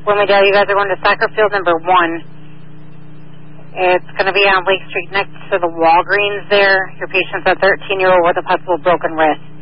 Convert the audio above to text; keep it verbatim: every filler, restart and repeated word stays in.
Bloomingdale, you guys are going to soccer field number one. It's going to be on Lake Street next to the Walgreens there. Your patient's a thirteen-year-old with a possible broken wrist.